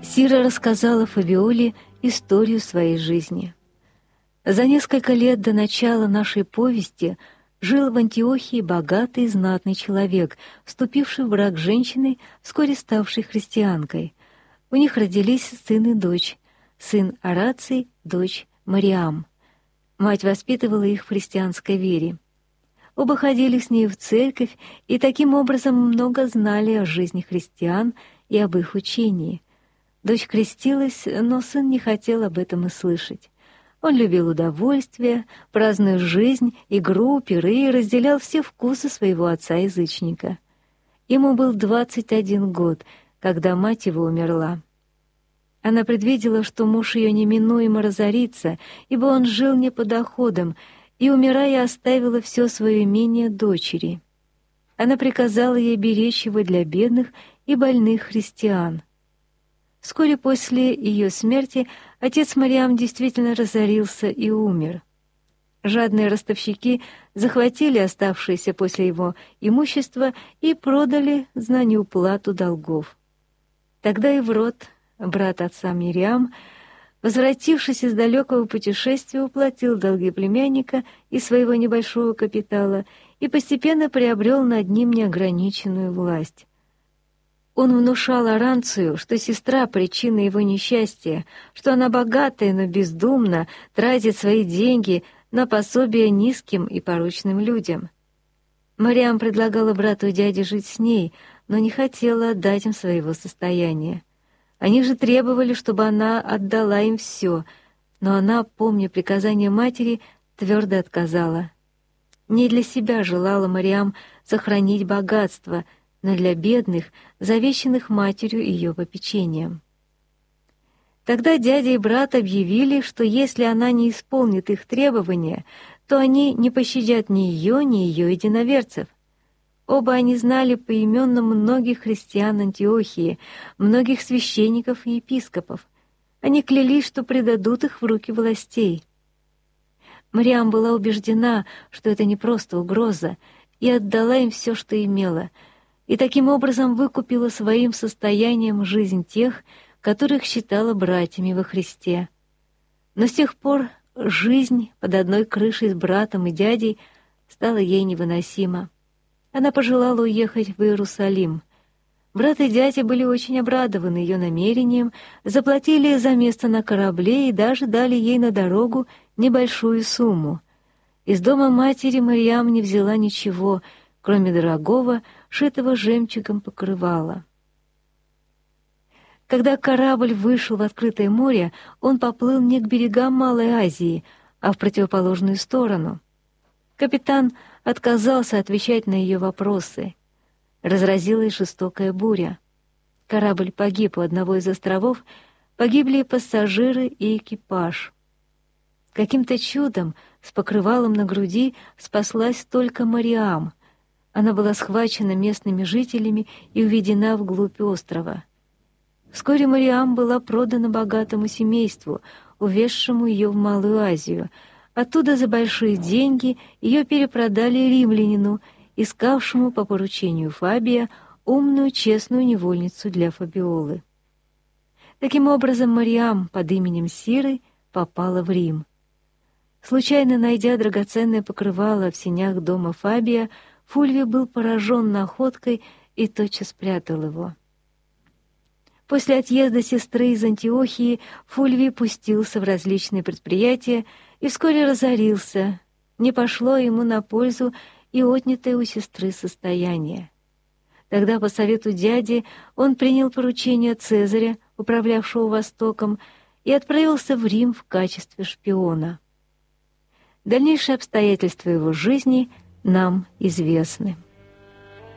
Сира рассказала Фабиоле историю своей жизни. За несколько лет до начала нашей повести жил в Антиохии богатый и знатный человек, вступивший в брак с женщиной, вскоре ставшей христианкой. У них родились сын и дочь, сын Ораций, дочь Мариам. Мать воспитывала их в христианской вере. Оба ходили с ней в церковь и таким образом много знали о жизни христиан и об их учении. Дочь крестилась, но сын не хотел об этом и слышать. Он любил удовольствие, праздную жизнь, игру, пиры и разделял все вкусы своего отца-язычника. Ему был 21 год, когда мать его умерла. Она предвидела, что муж ее неминуемо разорится, ибо он жил не по доходам, и, умирая, оставила все свое имение дочери. Она приказала ей беречь его для бедных и больных христиан. Вскоре после ее смерти отец Мариам действительно разорился и умер. Жадные ростовщики захватили оставшееся после его имущество и продали за неуплату долгов. Тогда Иврот, брат отца Мириам, возвратившись из далекого путешествия, уплатил долги племянника из своего небольшого капитала и постепенно приобрел над ним неограниченную власть. Он внушал Оранцию, что сестра — причина его несчастья, что она богатая, но бездумно тратит свои деньги на пособие низким и порочным людям. Мариам предлагала брату и дяде жить с ней, но не хотела отдать им своего состояния. Они же требовали, чтобы она отдала им все, но она, помня приказание матери, твердо отказала. Не для себя желала Мариам сохранить богатство, но для бедных, завещанных матерью ее попечением. Тогда дядя и брат объявили, что если она не исполнит их требования, то они не пощадят ни ее единоверцев. Оба они знали поименно многих христиан Антиохии, многих священников и епископов. Они клялись, что предадут их в руки властей. Мариам была убеждена, что это не просто угроза, и отдала им все, что имела, и таким образом выкупила своим состоянием жизнь тех, которых считала братьями во Христе. Но с тех пор жизнь под одной крышей с братом и дядей стала ей невыносима. Она пожелала уехать в Иерусалим. Брат и дядя были очень обрадованы ее намерением, заплатили за место на корабле и даже дали ей на дорогу небольшую сумму. Из дома матери Марьям не взяла ничего, кроме дорогого, шитого жемчугом покрывала. Когда корабль вышел в открытое море, он поплыл не к берегам Малой Азии, а в противоположную сторону. Капитан отказался отвечать на ее вопросы. Разразилась жестокая буря. Корабль погиб у одного из островов, погибли и пассажиры, и экипаж. Каким-то чудом с покрывалом на груди спаслась только Мариам. Она была схвачена местными жителями и уведена вглубь острова. Вскоре Мариам была продана богатому семейству, увезшему ее в Малую Азию. Оттуда за большие деньги ее перепродали римлянину, искавшему по поручению Фабия умную, честную невольницу для Фабиолы. Таким образом, Мариам под именем Сиры попала в Рим. Случайно найдя драгоценное покрывало в сенях дома Фабия, Фульвий был поражен находкой и тотчас спрятал его. После отъезда сестры из Антиохии Фульвий пустился в различные предприятия и вскоре разорился. Не пошло ему на пользу и отнятое у сестры состояние. Тогда по совету дяди он принял поручение Цезаря, управлявшего Востоком, и отправился в Рим в качестве шпиона. Дальнейшие обстоятельства его жизни нам известны.